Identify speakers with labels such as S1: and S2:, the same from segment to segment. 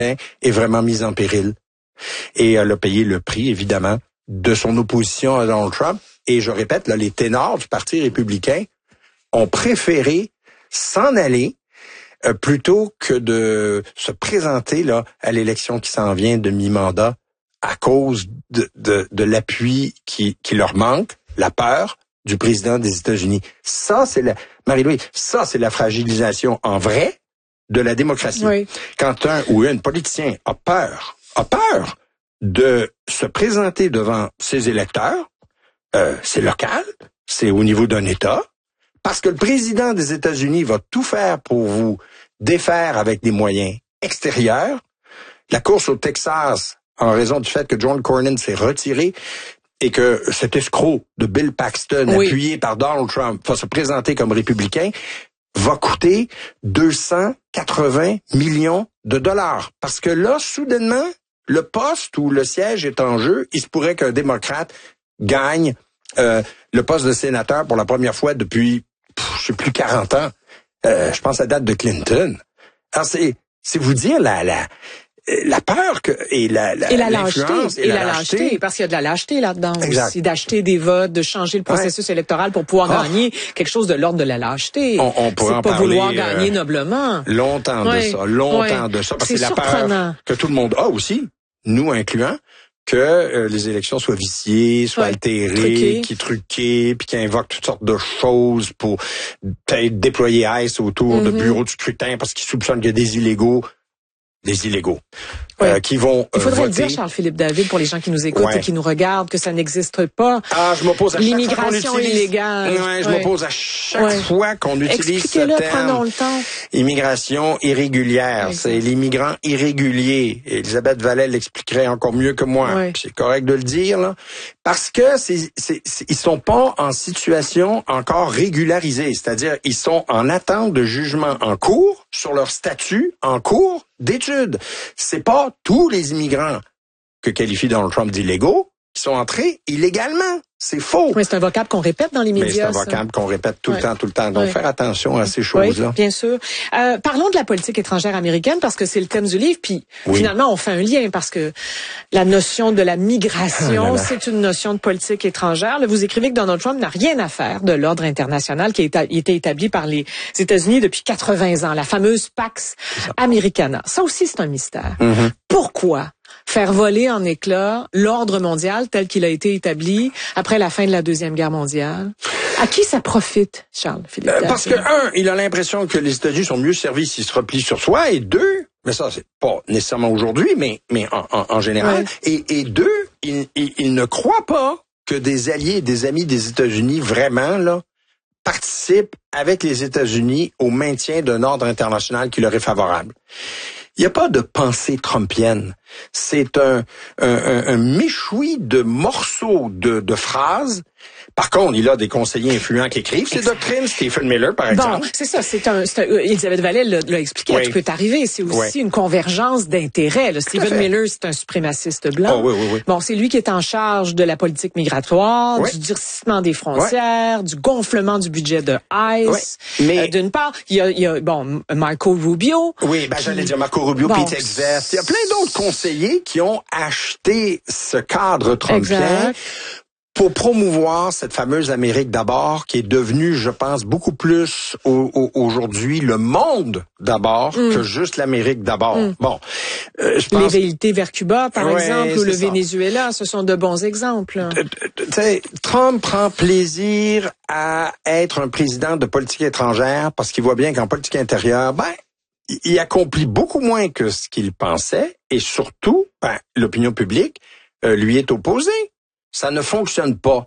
S1: est vraiment mise en péril. Et elle a payé le prix, évidemment, de son opposition à Donald Trump. Et je répète, là, les ténors du Parti républicain ont préféré s'en aller plutôt que de se présenter là à l'élection qui s'en vient de mi-mandat à cause de l'appui qui leur manque, la peur du président des États-Unis. Ça, c'est Marie-Louise, ça, c'est la fragilisation en vrai de la démocratie.
S2: Oui.
S1: Quand un ou une politicien a peur de se présenter devant ses électeurs, c'est local, c'est au niveau d'un État, parce que le président des États-Unis va tout faire pour vous défaire avec des moyens extérieurs. La course au Texas, en raison du fait que John Cornyn s'est retiré et que cet escroc de Bill Paxton, appuyé par Donald Trump, va se présenter comme républicain, va coûter 280 millions de dollars. Parce que là, soudainement, le poste ou le siège est en jeu. Il se pourrait qu'un démocrate gagne le poste de sénateur pour la première fois depuis, je sais plus, 40 ans. Je pense à la date de Clinton. Alors, c'est vous dire la peur
S2: et la lâcheté, parce qu'il y a de la lâcheté là-dedans aussi, d'acheter des votes, de changer le processus électoral pour pouvoir gagner quelque chose de l'ordre de la lâcheté.
S1: On pourrait en
S2: pas
S1: parler,
S2: vouloir gagner noblement.
S1: Longtemps de ça, parce que c'est la peur que tout le monde a aussi, nous incluant, que les élections soient viciées, soient altérées, truquées, puis qui invoquent toutes sortes de choses pour peut-être déployer ICE autour de bureaux de scrutin parce qu'ils soupçonnent qu'il y a des illégaux qui vont
S2: Il faudrait
S1: voter.
S2: le dire, Charles-Philippe David, pour les gens qui nous écoutent et qui nous regardent, que ça n'existe pas.
S1: Je m'oppose à chaque
S2: l'immigration
S1: fois qu'on utilise.
S2: illégale.
S1: Je m'oppose à chaque fois qu'on utilise ce terme.
S2: Prenons le temps.
S1: Immigration irrégulière. C'est l'immigrant irrégulier. Elisabeth Vallet l'expliquerait encore mieux que moi. C'est correct de le dire, là. Parce que ils sont pas en situation encore régularisée. C'est-à-dire, ils sont en attente de jugement en cours sur leur statut en cours d'études. C'est pas tous les immigrants que qualifie Donald Trump d'illégaux qui sont entrés illégalement. C'est faux.
S2: Oui, c'est un vocable qu'on répète dans les médias.
S1: Mais c'est un vocable qu'on répète tout le temps. Donc, faire attention à ces choses-là.
S2: Oui, bien sûr. Parlons de la politique étrangère américaine parce que c'est le thème du livre. Puis, finalement, on fait un lien parce que la notion de la migration, c'est une notion de politique étrangère. Là, vous écrivez que Donald Trump n'a rien à faire de l'ordre international qui a été établi par les États-Unis depuis 80 ans, la fameuse Pax Americana. Ça aussi, c'est un mystère. Pourquoi faire voler en éclats l'ordre mondial tel qu'il a été établi après la fin de la Deuxième Guerre mondiale? À qui ça profite, Charles-Philippe?
S1: Parce que, il a l'impression que les États-Unis sont mieux servis s'ils se replient sur soi, et deux, mais ça, c'est pas nécessairement aujourd'hui, mais en général, et deux, il ne croit pas que des alliés et des amis des États-Unis, vraiment, là, participent avec les États-Unis au maintien d'un ordre international qui leur est favorable. Il n'y a pas de pensée trumpienne. C'est un méchoui de morceaux de phrases. Par contre, il a des conseillers influents qui écrivent ses doctrines. Stephen Miller, par exemple.
S2: Bon, c'est ça. Elisabeth Vallet l'a expliqué. Tu peux t'arriver. C'est aussi une convergence d'intérêts. Stephen Miller, c'est un suprémaciste blanc. Bon, c'est lui qui est en charge de la politique migratoire, du durcissement des frontières, du gonflement du budget de ICE. Mais d'une part, il y a Marco Rubio.
S1: J'allais dire Marco Rubio, Pete Hegseth. Il y a plein d'autres conseillers qui ont acheté ce cadre trumpien pour promouvoir cette fameuse Amérique d'abord, qui est devenue, je pense, beaucoup plus aujourd'hui le monde d'abord que juste l'Amérique d'abord. Bon, je pense...
S2: Les velléités vers Cuba, par exemple, ou le Venezuela, ce sont de bons exemples.
S1: Trump prend plaisir à être un président de politique étrangère parce qu'il voit bien qu'en politique intérieure, il accomplit beaucoup moins que ce qu'il pensait et surtout, l'opinion publique lui est opposée. Ça ne fonctionne pas.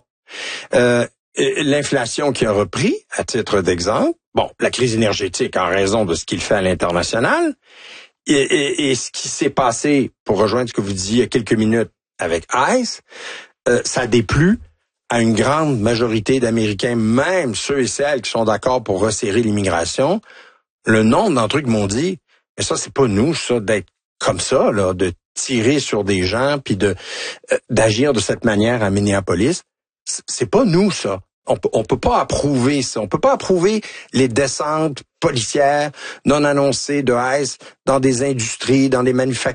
S1: L'inflation qui a repris, à titre d'exemple, la crise énergétique en raison de ce qu'il fait à l'international, et ce qui s'est passé, pour rejoindre ce que vous disiez il y a quelques minutes avec ICE, ça déplut à une grande majorité d'Américains, même ceux et celles qui sont d'accord pour resserrer l'immigration. Le nombre d'entre eux qui m'ont dit, mais ça, c'est pas nous, ça, d'être comme ça, là, de tirer sur des gens puis d'agir de cette manière à Minneapolis. C'est pas nous, ça. On peut pas approuver ça. On peut pas approuver les descentes policières non annoncées de ICE dans des industries, dans des manufactures